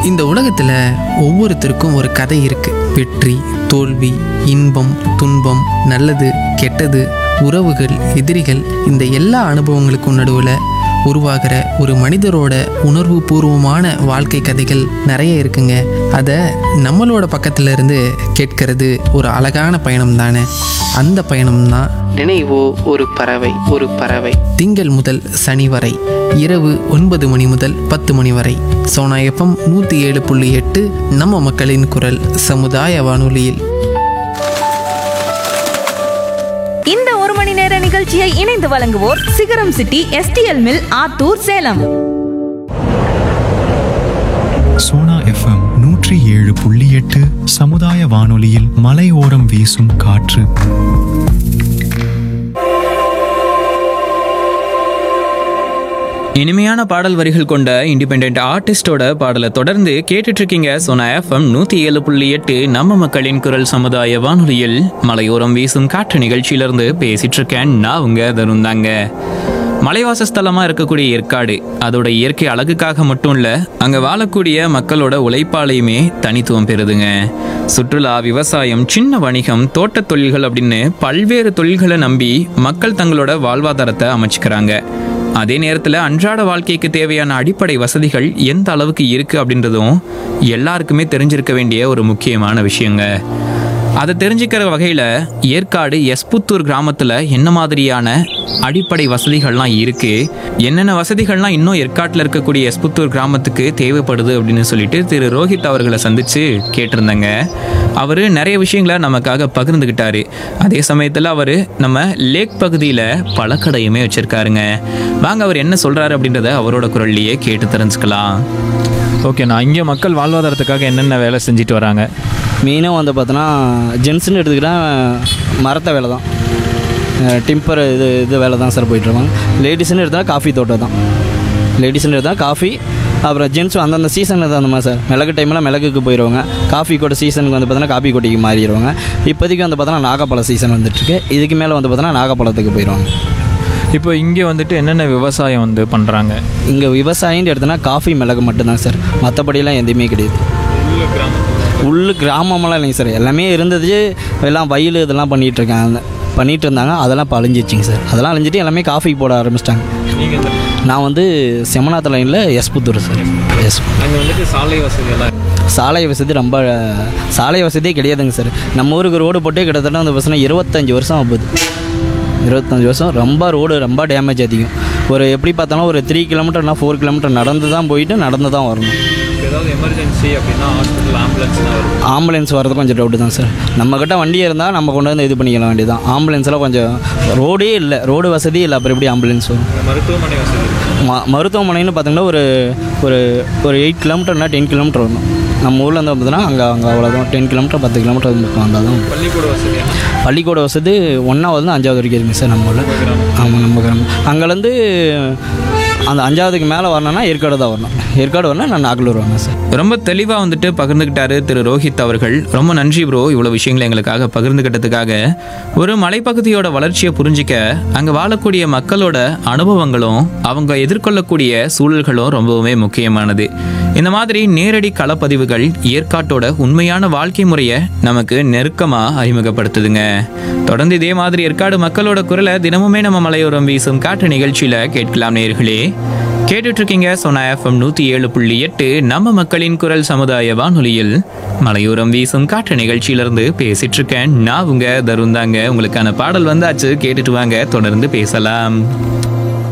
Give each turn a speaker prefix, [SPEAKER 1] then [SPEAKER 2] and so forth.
[SPEAKER 1] இந்த உலகத்தில் ஒவ்வொருத்தருக்கும் ஒரு கதை இருக்கு. வெற்றி, தோல்வி, இன்பம், துன்பம், நல்லது, கெட்டது, உறவுகள், எதிரிகள், இந்த எல்லா அனுபவங்களுக்கும் நடுவில் உருவாகிற ஒரு மனிதரோட உணர்வு பூர்வமான வாழ்க்கை கதைகள் நிறைய இருக்குங்க. அதை நம்மளோட பக்கத்துல இருந்து கேட்கறது ஒரு அழகான பயணம் தானே. அந்த பயணம் தான் நினைவோ ஒரு பறவை. ஒரு பறவை திங்கள் முதல் சனி வரை இரவு 9 மணி முதல் 10 மணி வரை சோனா எஃப்எம் 107.8 நம்ம மக்களின் குரல் சமுதாய வானொலியில்.
[SPEAKER 2] இந்த ஒரு மணி நேர நிகழ்ச்சியை இணைந்து வழங்குவோர் சிகரம் city STL mill Attur Salem.
[SPEAKER 3] Sona FM 107.8 சமுதாய வானொலியில் மலையோரம் வீசும் காற்று.
[SPEAKER 4] இனிமையான பாடல் வரிகள் கொண்ட இண்டிபெண்ட் ஆர்டிஸ்டோட பாடலை தொடர்ந்து கேட்டுட்டு இருக்கீங்க. சோனா எஃப்எம் 107.8 நம்ம மக்களின் குரல் சமுதாய வானொலியில் மலையோரம் வீசும் காற்று நிகழ்ச்சியிலிருந்து பேசிட்டு இருக்கேன். நான் உங்க தருந்தாங்க. மலைவாசஸ்தலமாக இருக்கக்கூடிய ஏற்காடு அதோட இயற்கை அழகுக்காக மட்டும் இல்லை, அங்கே வாழக்கூடிய மக்களோட உழைப்பாலையுமே தனித்துவம் பெறுதுங்க. சுற்றுலா, விவசாயம், சின்ன வணிகம், தோட்ட தொழில்கள் அப்படின்னு பல்வேறு தொழில்களை நம்பி மக்கள் தங்களோட வாழ்வாதாரத்தை அமைச்சுக்கிறாங்க. அதே நேரத்தில் அன்றாட வாழ்க்கைக்கு தேவையான அடிப்படை வசதிகள் எந்த அளவுக்கு இருக்குது அப்படின்றதும் எல்லாருக்குமே தெரிஞ்சிருக்க வேண்டிய ஒரு முக்கியமான விஷயங்க. அதை தெரிஞ்சுக்கிற வகையில் ஏற்காடு எஸ்புத்தூர் கிராமத்தில் என்ன மாதிரியான அடிப்படை வசதிகள்லாம் இருக்குது, என்னென்ன வசதிகள்லாம் இன்னும் ஏற்காட்டில் இருக்கக்கூடிய எஸ்புத்தூர் கிராமத்துக்கு தேவைப்படுது அப்படின்னு சொல்லிட்டு திரு ரோஹித் அவர்களை சந்தித்து கேட்டிருந்தாங்க. அவர் நிறைய விஷயங்களை நமக்காக பகிர்ந்துக்கிட்டாரு. அதே சமயத்தில் அவர் நம்ம லேக் பகுதியில் பழக்கடையுமே வச்சுருக்காருங்க. வாங்க அவர் என்ன சொல்கிறாரு அப்படின்றத அவரோட குரல்லையே கேட்டு தெரிஞ்சுக்கலாம்.
[SPEAKER 5] ஓகேண்ணா, இங்கே மக்கள் வாழ்வாதாரத்துக்காக என்னென்ன வேலை செஞ்சுட்டு வராங்க?
[SPEAKER 6] மெயினாக வந்து பார்த்தோன்னா ஜென்ஸுன்னு எடுத்துக்கிட்டால் மரத்த வேலை தான், டிம்பர் இது வேலை தான் சார் போயிட்டுருவாங்க. லேடிஸ்ன்னு எடுத்தால் காஃபி தோட்டம் தான். லேடிஸ்ன்னு எடுத்தால் காஃபி, அப்புறம் ஜென்ஸ் அந்தந்த சீசனுக்கு தகுந்த மாதிரி சார். மிளகு டைமில் மிளகுக்கு போயிடுவாங்க. காஃபி கூட சீசனுக்கு வந்து பார்த்தோன்னா காஃபி கொட்டிக்கு மாறிடுவாங்க. இப்போதைக்கு வந்து பார்த்தோன்னா நாகப்பழ சீசன் வந்துட்டுருக்கு. இதுக்கு மேலே வந்து பார்த்தோன்னா நாகப்பழத்துக்கு போயிடுவாங்க.
[SPEAKER 5] இப்போ இங்கே வந்துட்டு என்னென்ன விவசாயம் வந்து பண்ணுறாங்க?
[SPEAKER 6] இங்கே விவசாயம்னு எடுத்தோன்னா காஃபி, மிளகு மட்டும்தான் சார். மற்றபடியெல்லாம் எதுவுமே கிடையாது. கிராமமெல்லாம் இல்லைங்க சார். எல்லாமே இருந்தது, எல்லாம் வயல் இதெல்லாம் பண்ணிகிட்டு இருந்தாங்க. அதெல்லாம் இப்போ அழிஞ்சிச்சிங்க சார். அதெல்லாம் அழிஞ்சிட்டு எல்லாமே காஃபி போட ஆரம்பிச்சிட்டாங்க. நான் வந்து செமநாத் லைனில் எஸ்புத்தூர் சார். சாலை வசதி ரொம்ப சாலை வசதியே கிடையாதுங்க சார். நம்ம ஊருக்கு ரோடு போட்டே கிட்டத்தட்ட அந்த பசங்க 25 வருஷம் ஆகுது. 25 வருஷம். ரொம்ப ரோடு ரொம்ப டேமேஜ் அதிகம். ஒரு எப்படி பார்த்தாலும் ஒரு 3 கிலோமீட்டர்னா 4 கிலோமீட்டர் நடந்து தான் போயிட்டு நடந்து தான் வரணும்.
[SPEAKER 5] ஏதாவது எமர்ஜென்சி அப்படின்னா ஹாஸ்பிட்டல்
[SPEAKER 6] ஆம்புலன்ஸ் வரது கொஞ்சம் டவுட்டு தான் சார். நம்மக்கிட்ட வண்டி இருந்தால் நம்ம கொண்டு வந்து இது பண்ணிக்கலாம் வேண்டியதான். ஆம்புலன்ஸ்லாம் கொஞ்சம் ரோடே இல்லை, ரோடு வசதி இல்லை. அப்புறம் எப்படி ஆம்புலன்ஸ் வரும்?
[SPEAKER 5] மருத்துவமனை வசதி
[SPEAKER 6] மருத்துவமனைன்னு பார்த்தீங்கன்னா ஒரு ஒரு ஒரு 8 கிலோமீட்டர்னா 10 கிலோமீட்டர் வரணும். நம்ம ஊரில் வந்து பார்த்தோன்னா அங்கே அவ்வளோதான். 10 கிலோமீட்டர் 10 கிலோமீட்டர் வந்தால் தான். பள்ளிக்கூட வசதி 1ஆவதுலேருந்து 5ஆவது வரைக்கும் இருக்குங்க சார் நம்ம ஊரில். ஆமாம், நம்ம கிராமம். அங்கேருந்து அந்த 5ஆவதுக்கு மேலே வரணும்னா ஏற்காடு தான் வரணும். ஏற்காடு வரணும், நான் நாகலூர் வரணும் சார்.
[SPEAKER 4] ரொம்ப தெளிவாக வந்துட்டு பகிர்ந்துக்கிட்டாரு திரு ரோஹித் அவர்கள். ரொம்ப நன்றி ப்ரோ, இவ்வளோ விஷயங்களை எங்களுக்காக பகிர்ந்துக்கிட்டதுக்காக. ஒரு மலைப்பகுதியோட வளர்ச்சியை புரிஞ்சிக்க அங்கே வாழக்கூடிய மக்களோட அனுபவங்களும் அவங்க எதிர்கொள்ளக்கூடிய சூழல்களும் ரொம்பவுமே முக்கியமானது. இந்த மாதிரி நேரடி களப்பதிவுகள் ஏற்காட்டோட உண்மையான வாழ்க்கை முறையை நமக்கு நெருக்கமாக அறிமுகப்படுத்துதுங்க. தொடர்ந்து இதே மாதிரி ஏற்காடு மக்களோட குரலை தினமுமே நம்ம மலையோரம் வீசும் காற்று நிகழ்ச்சியில் கேட்கலாம் நேயர்களே. கேட்டுட்டு இருக்கீங்க சோனா எஃப்எம் 107.8 நம்ம மக்களின் குரல் சமுதாய வானொலியில் மலையோரம் வீசும் காற்று நிகழ்ச்சியிலிருந்து பேசிட்டு இருக்கேன். நான் உங்க தருந்தாங்க. உங்களுக்கான பாடல் வந்தாச்சு, கேட்டுட்டு வாங்க, தொடர்ந்து பேசலாம்.